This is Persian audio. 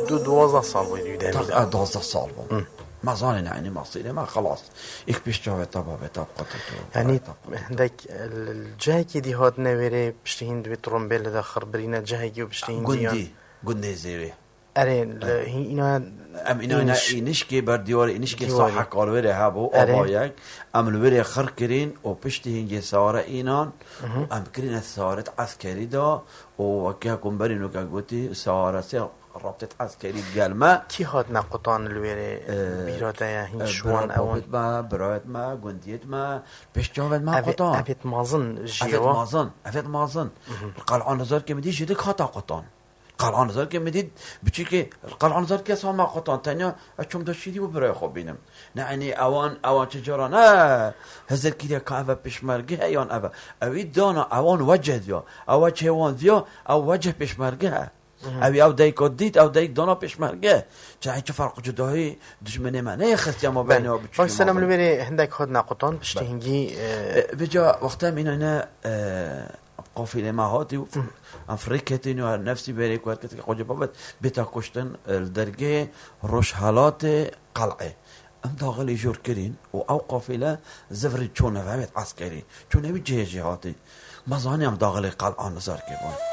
دو 12 سال بودی تقریبا 12 سال بود مزان يعني مصيري ما خلاص إيك بيشتغل طبعا بتبقى يعني هندك الجهة كي هاد نويري بشتهين دوي ترومبيل داخل برينا جهة كي وبشتهين ديان قندي زيري أرين هنا اینا اینشکی بر دیوار اینشکی صحه کالوری هابو آبایک عملوری خرکرین و پشت هنگی سواره اینان ام کرین سوارت عسکری دا و وکیه کنبرین و که گوتی سواره سی رابطه عسکری گلمه کی هاد نقطان الویری بیراده یا هنشوان اوان برایت ما گندیت ما پشتاوت ما قطان افت مازن جیوا افت مازن قلعه نظر که میدی جدی خطا قطان قلعه نظر که میدید بچی که قلعه نظر که ساما قطان تنیا چون داشتی و برای خوب بینم نه یعنی اوان چجورا نه هزار کیلو کاوا پشمرگه یان اوی دانا اوان وجه دیا او چه وان دیا او وجه پشمرگه او دایک دید او دایک دانا پشمرگه چه فرق جدایی دشمن منه خستی ما بینه و بچی سلام لبری هندک خود نقطان پشتینگی بجا وقتا مینا قافله ماهاتی و افریقیتی نو نفسی بری کوات که خوجه بابت بتا کشتن درجه روش حالات قلعه ام داخل جور کرین و او قافله زفر چون فهمت عسکری چون نبی جهاتی مزانی ام داخل قلعه نظر که بود